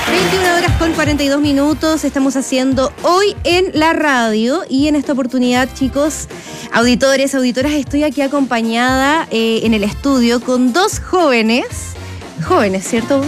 21 horas con 42 minutos, estamos haciendo Hoy en la Radio y en esta oportunidad, chicos, auditores, auditoras, estoy aquí acompañada en el estudio con dos jóvenes, ¿cierto?